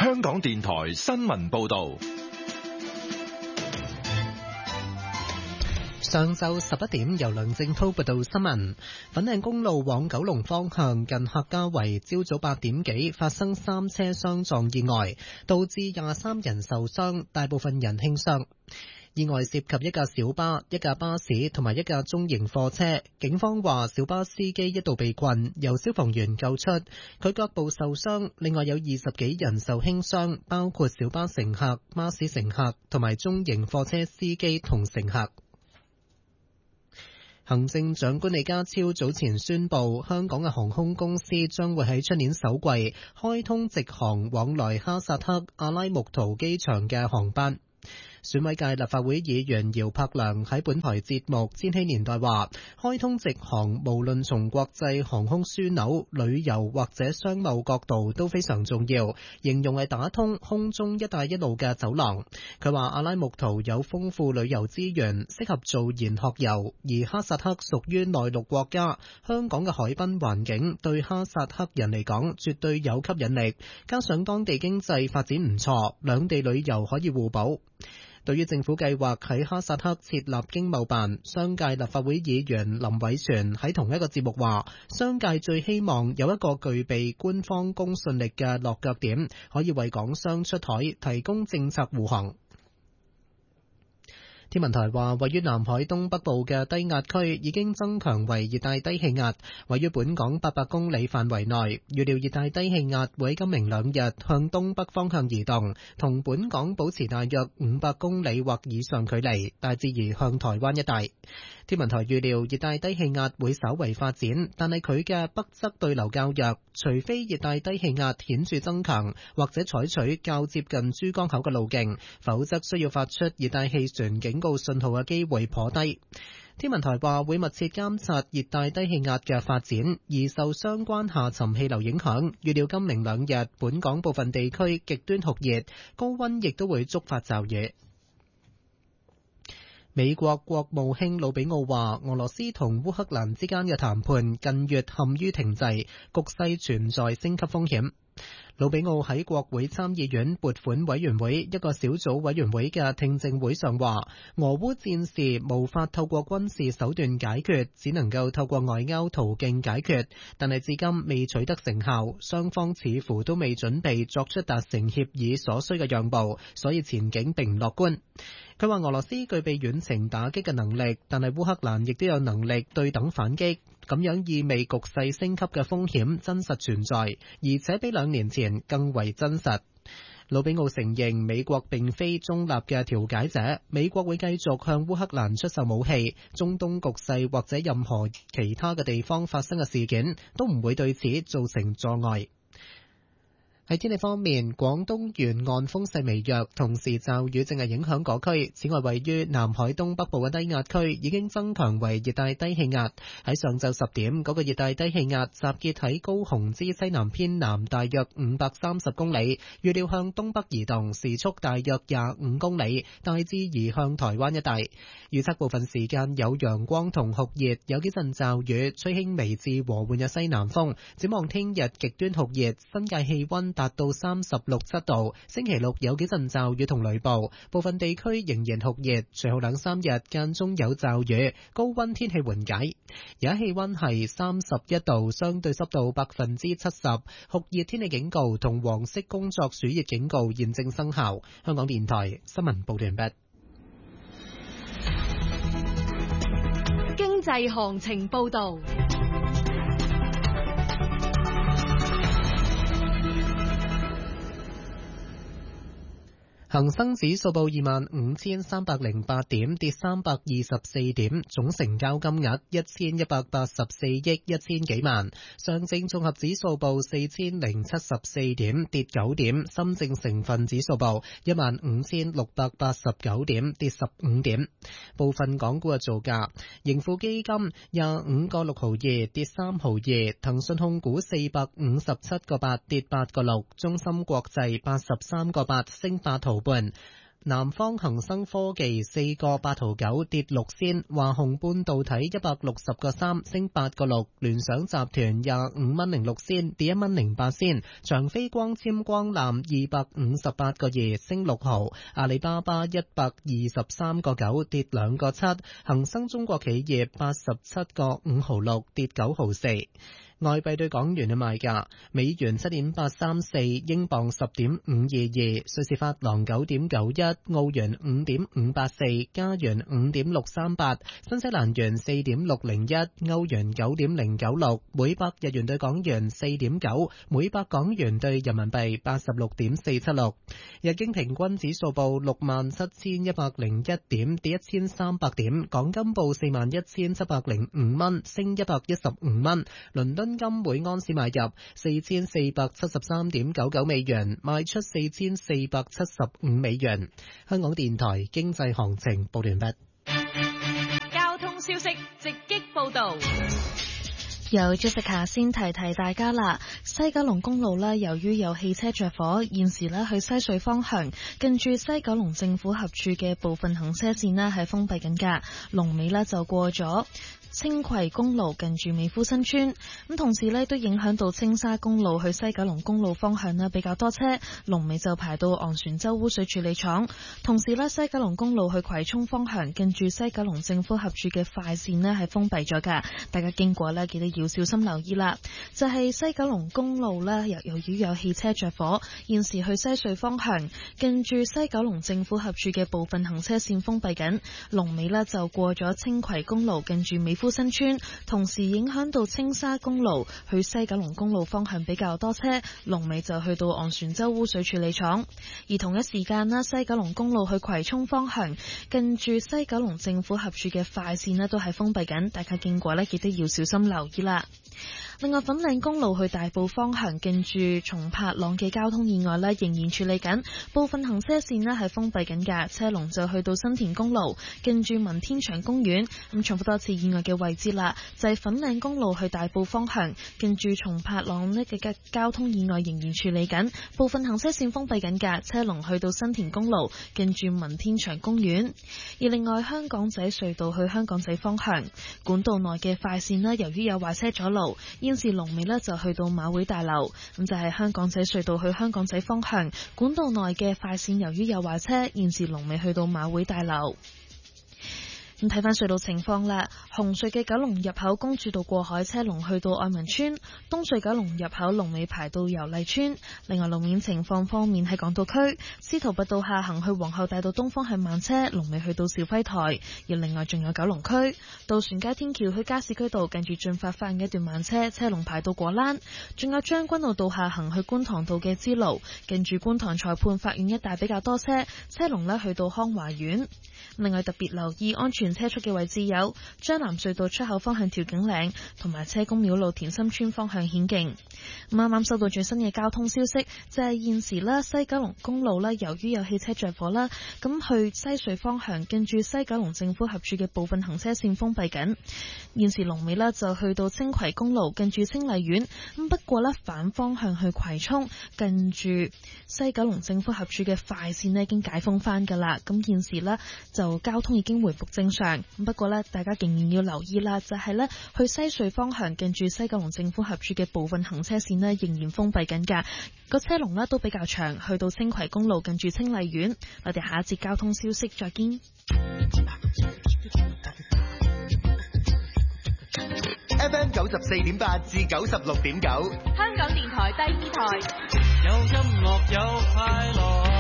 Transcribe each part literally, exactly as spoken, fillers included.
香港電台新聞報道。 上晝十一點，由梁正濤報道新聞。粉嶺公路往九龍方向近客家圍，朝早八點幾發生三車相撞意外，導致廿三人受傷，大部分人輕傷。意外涉及一架小巴、一架巴士同埋一架中型貨車。警方話小巴司機一度被困，由消防員救出，佢腳部受傷。另外有二十幾人受輕傷，包括小巴乘客、巴士乘客同埋中型貨車司機同乘客。行政長官李家超早前宣布，香港嘅航空公司將會喺出年首季開通直航往來哈薩克阿拉木圖機場嘅航班。選委界立法會議員姚柏良喺本台節目《千禧年代》話，開通直航無論從國際航空樞紐、旅遊或者商貿角度都非常重要，形容係打通空中一帶一路嘅走廊。佢話阿拉木圖有豐富旅遊資源，適合做研學遊，而哈薩克屬於內陸國家，香港嘅海濱環境對哈薩克人嚟講絕對有吸引力，加上當地經濟發展唔錯，兩地旅遊可以互補。對於政府計劃喺哈薩克設立經貿辦，商界立法會議員林偉全喺同一個節目話，商界最希望有一個具備官方公信力嘅落腳點，可以為港商出海提供政策護航。天文台話，位於南海東北部嘅低壓區已經增強為熱帶低氣壓，位於本港八百公里範圍內。預料熱帶低氣壓會喺今明兩日向東北方向移動，同本港保持大約五百公里或以上距離，大致移向台灣一帶。天文台預料熱帶低氣壓會稍為發展，但係佢嘅北側對流較弱，除非熱帶低氣壓顯著增強，或者採取較接近珠江口嘅路徑，否則需要發出熱帶氣旋警告信號嘅機會頗低。天文台話會密切監察熱帶低氣壓嘅發展，而受相關下沉氣流影響，預料今明兩日本港部分地區極端酷熱，高溫亦都會觸發驟雨。美國國務卿魯比奧話，俄羅斯同烏克蘭之間嘅談判近月陷於停滯，局勢存在升級風險。魯比奧喺國會參議院撥款委員會一個小組委員會嘅聽證會上話，俄烏戰事無法透過軍事手段解決，只能夠透過外交途徑解決，但係至今未取得成效，雙方似乎都未準備作出達成協議所需嘅讓步，所以前景並唔樂觀。佢話俄羅斯具備遠程打擊嘅能力，但係烏克蘭亦都有能力對等反擊，咁樣意味局勢升級嘅風險真實存在，而且比兩年前更為真實。魯比奧承認美國並非中立嘅調解者，美國會繼續向烏克蘭出售武器，中東局勢或者任何其他嘅地方發生嘅事件都唔會對此造成阻礙。喺天氣方面，廣東沿岸風勢微弱，同時驟雨正係影響嗰區。此外，位於南海東北部嘅低壓區已經增強為熱帶低氣壓。喺上晝十點，嗰個熱帶低氣壓集結喺高雄之西南偏南大約五百三十公里，預料向東北移動，時速大約廿五公里，大致移向台灣一帶。預測部分時間有陽光同酷熱，有幾陣驟雨，吹輕微至和緩嘅西南風。展望聽日極端酷熱，新界氣溫達到三十六七度，星期六有幾陣驟雨同雷暴，部分地區仍然酷熱，隨後兩三日間中有驟雨，高溫天氣緩解。而家氣溫係三十一度，相對濕度百分之七十，酷熱天氣警告同黃色工作暑熱警告現正生效。香港電台新聞報道完畢。 經濟行情報道。 恒生指數報二萬五千三百零八點，跌三百二十四點，總成交金額一千一百八十四億一千幾萬。上證綜合指數報四千零七十四點，跌九點。深證成分指數報一萬五千六百八十九點，跌十五點。部分港股嘅造價，盈富基金廿五個六毫二，跌三毫二。騰訊控股四百五十七個八，跌八個六。中芯國際八十三個八，升八毫半。 南方恒生科技四個八毫九跌六仙，華虹半導體一百六十個三升八個六，聯想集團廿五蚊零六仙跌一蚊零八仙，長飛光纖光纜二百五十八個二升六毫，阿里巴巴一百二十三個九跌兩個七，恒生中國企業八十七個五毫六跌九毫四。外幣對港元嘅賣價：美元七點八三四，英鎊十點五二二，瑞士法郎九點九一，澳元五點五八四，加元五點六三八，新西蘭元四點六零一，歐元九點零九六，每百日元對港元四點九，每百港元對人民幣八十六點四七六。日經平均指數報六萬七千一百零一點，跌一千三百點。港金報四萬一千七百零五蚊，升一百一十五蚊。倫敦金每安士買入四千四百七十三點九九美元，賣出四千四百七十五美元。香港電台經濟行情報完畢。 交通消息直擊報道。 由 Jessica 先提提大家啦，西九龍公路呢，由於有汽車着火，現時呢去西隧方向近住西九龍政府合署嘅部分行車線呢係封閉緊㗎，龍尾呢就過咗青葵公路近住美孚新村，咁同時呢都影響到青沙公路去西九龍公路方向呢比較多車，龍尾就排到昂船洲污水處理廠。同時呢，西九龍公路去葵涌方向近住西九龍政府合署嘅快線呢係封閉咗㗎，大家經過呢記得要小心留意啦。就係、是、西九龍公路呢，由由於有汽車着火，現時去西隧方向近住西九龍政府合署嘅部分行車線封閉緊，龍尾呢就過咗青葵公路近住美孚新村，同時影響到青沙公路去西九龍公路方向比較多車，龍尾就去到昂船洲污水處理廠。而同一時間啦，西九龍公路去葵涌方向近住西九龍政府合署嘅快線呢都係封閉緊，大家經過呢記得要小心留意啦。另外，粉嶺公路去大埔方向近住松柏塱嘅交通意外呢仍然處理緊，部分行車線呢係封閉緊㗎，車龍就去到新田公路近住文天祥公園。咁重複多次意外嘅位置啦，就係、是、粉嶺公路去大埔方向近住松柏塱呢嘅交通意外仍然處理緊，部分行車線封閉緊㗎，車龍去到新田公路近住文天祥公園。而另外，香港仔隧道去香港仔方向管道內嘅快線呢，由於有壞車阻路，現時龍尾呢就去到馬會大樓。咁就係香港仔隧道去香港仔方向管道內嘅快線，由於有壞車，現時龍尾去到馬會大樓。咁睇翻隧道情況啦，紅隧嘅九龍入口公主道過海車龍去到愛民村，東隧九龍入口龍尾排到油麗村。另外路面情況方面，喺港島區司徒拔道下行去皇后大道東方向慢車，龍尾去到肇輝台。而另外仲有九龍區渡船街天橋去加士居道近住駿發花園一段慢車，車龍排到果欄。仲有將軍澳道下行去觀塘道嘅支路近住觀塘裁判法院一帶比較多車，車龍呢去到康華苑。另外特別留意安全車速嘅位置有將南隧道出口方向調景嶺，同埋車公廟路田心村方向顯徑。啱啱收到最新嘅交通消息，就係、是、現時咧西九龍公路咧，由於有汽車着火啦，咁去西隧方向近住西九龍政府合署嘅部分行車線封閉緊。現時龍尾咧就去到青葵公路近住清麗苑，咁不過咧反方向去葵涌近住西九龍政府合署嘅快線咧已經解封翻噶啦，咁現時咧就交通已經回復正常。不過咧，大家仍然要留意啦，就係咧去西隧方向近住西九龍政府合署嘅部分行車線咧仍然封閉緊噶，個車龍咧都比較長，去到青葵公路近住清麗苑。我哋下一節交通消息再見。 F M 九十四點八至九十六點九， 香港電台第二台， 有音樂有快樂。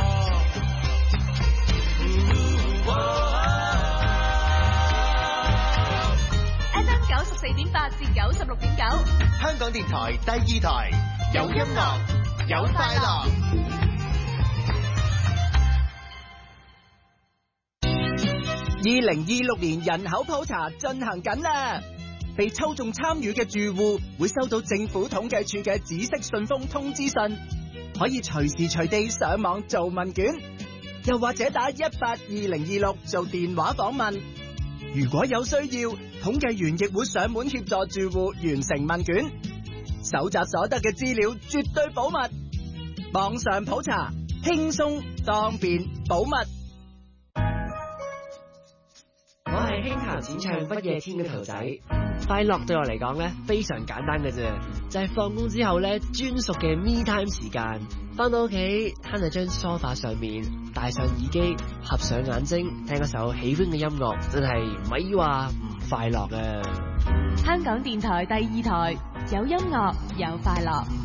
F M 九十四點八至九十六點九， 香港電台第二台，有音樂有快樂。二零二六年人口普查進行緊啦，被抽中參與嘅住戶會收到政府統計處嘅紫色信封通知信，可以隨時隨地上網做問卷，又或者打一八二零二六做電話訪問。如果有需要，統計員亦會上門協助住戶完成問卷，搜集所得嘅資料絕對保密。網上普查， 輕鬆、方便、保密。 我係輕彈淺唱不夜天嘅頭仔，快樂對我嚟講咧非常簡單嘅啫，就係放工之後咧專屬嘅 me time 時間，翻到屋企攤喺張梳化上面，戴上耳機，合上眼睛，聽一首喜歡嘅音樂，真係唔係話唔快樂啊！ 香港電台第二台，有音樂有快樂。